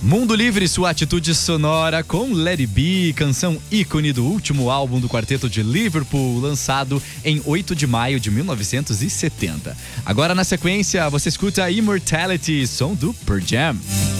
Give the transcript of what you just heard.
Mundo Livre, sua atitude sonora com Let It Be, canção ícone do último álbum do quarteto de Liverpool, lançado em 8 de maio de 1970. Agora, na sequência, você escuta Immortality, som do Pearl Jam.